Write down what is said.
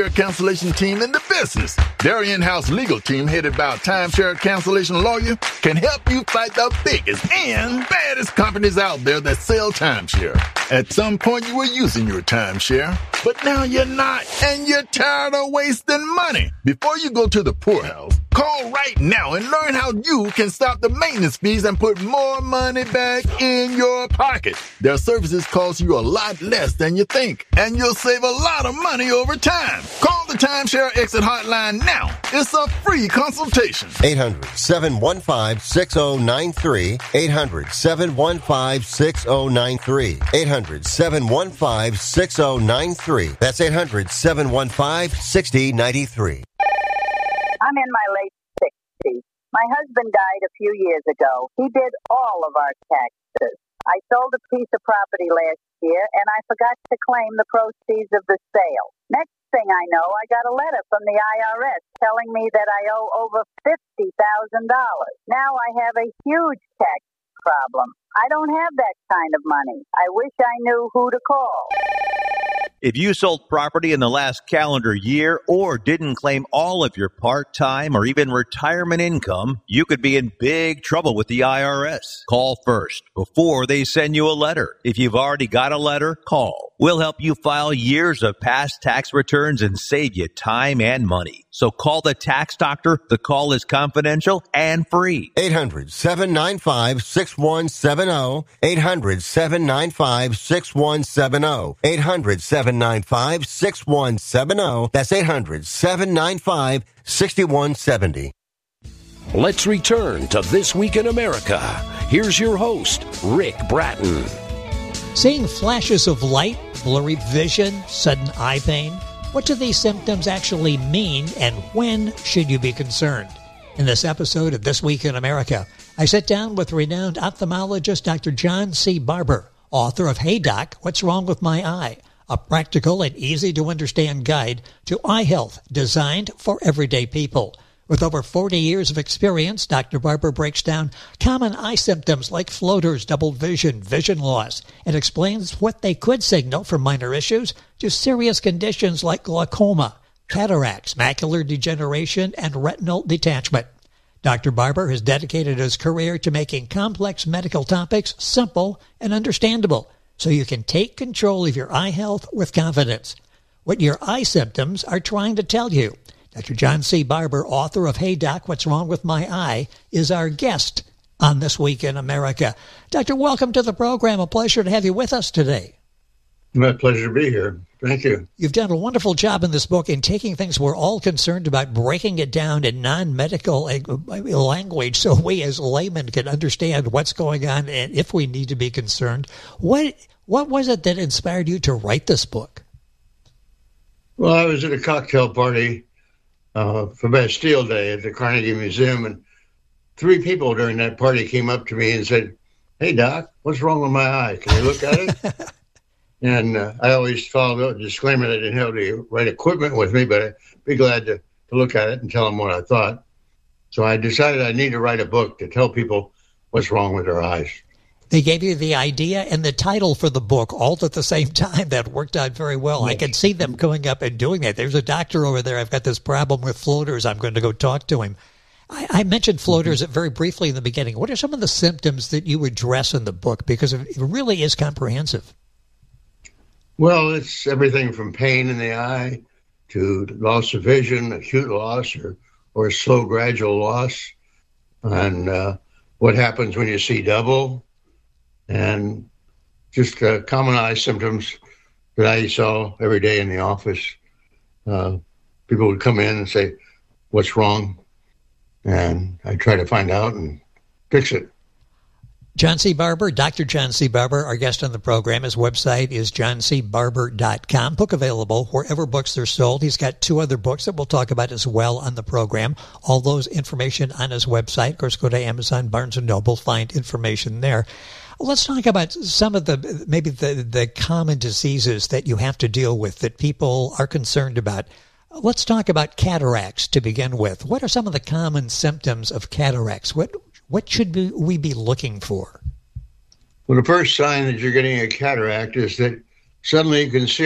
cancellation team in the business. Their in-house legal team, headed by a timeshare cancellation lawyer, can help you fight the biggest and baddest companies out there that sell timeshare. At some point, you were using your timeshare, but now you're not, and you're tired of wasting money. Before you go to the poorhouse, call right now and learn how you can stop the maintenance fees and put more money back in your pocket. Their services cost you a lot less than you think, and you'll save a lot of money over time. Call the Timeshare Exit Hotline now. It's a free consultation. 800-715-6093. 800-715-6093. 800-715-6093. That's 800-715-6093. I'm in my late 60s. My husband died a few years ago. He did all of our taxes. I sold a piece of property last year, and I forgot to claim the proceeds of the sale. Next thing I know, I got a letter from the IRS telling me that I owe over $50,000. Now I have a huge tax problem. I don't have that kind of money. I wish I knew who to call. If you sold property in the last calendar year or didn't claim all of your part-time or even retirement income, you could be in big trouble with the IRS. Call first before they send you a letter. If you've already got a letter, call. We'll help you file years of past tax returns and save you time and money. So call the tax doctor. The call is confidential and free. 800-795-6170. 800-795-6170. 800-795-6170. That's 800-795-6170. Let's return to This Week in America. Here's your host, Rick Bratton. Seeing flashes of light, blurry vision, sudden eye pain. What do these symptoms actually mean, and when should you be concerned? In this episode of This Week in America, I sit down with renowned ophthalmologist Dr. John C. Barber, author of Hey Doc, What's Wrong with My Eye? A practical and easy-to-understand guide to eye health designed for everyday people. With over 40 years of experience, Dr. Barber breaks down common eye symptoms like floaters, double vision, vision loss, and explains what they could signal from minor issues to serious conditions like glaucoma, cataracts, macular degeneration, and retinal detachment. Dr. Barber has dedicated his career to making complex medical topics simple and understandable so you can take control of your eye health with confidence. What your eye symptoms are trying to tell you. Dr. John C. Barber, author of Hey Doc, What's Wrong with My Eye, is our guest on This Week in America. Doctor, welcome to the program. A pleasure to have you with us today. My pleasure to be here. Thank you. You've done a wonderful job in this book in taking things we're all concerned about, breaking it down in non-medical language so we as laymen can understand what's going on and if we need to be concerned. What was it that inspired you to write this book? Well, I was at a cocktail party for Bastille Day at the Carnegie Museum, and 3 people during that party came up to me and said, "Hey, Doc, what's wrong with my eye? Can you look at it?" And I always followed a disclaimer that I didn't have the right equipment with me, but I'd be glad to look at it and tell them what I thought. So I decided I need to write a book to tell people what's wrong with their eyes. They gave you the idea and the title for the book all at the same time. That worked out very well. I can see them going up and doing that. There's a doctor over there. I've got this problem with floaters. I'm going to go talk to him. I mentioned floaters very briefly in the beginning. What are some of the symptoms that you address in the book? Because it really is comprehensive. Well, it's everything from pain in the eye to loss of vision, acute loss, or a slow, gradual loss, and what happens when you see double, and just common eye symptoms that I saw every day in the office. People would come in and say, "What's wrong?" And I try to find out and fix it. John C. Barber, Dr. John C. Barber, our guest on the program. His website is johncbarber.com. Book available wherever books are sold. He's got 2 other books that we'll talk about as well on the program. All those information on his website. Of course, go to Amazon, Barnes & Noble, find information there. Let's talk about some of the common diseases that you have to deal with that people are concerned about. Let's talk about cataracts to begin with. What are some of the common symptoms of cataracts? What should we be looking for? Well, the first sign that you're getting a cataract is that suddenly you can see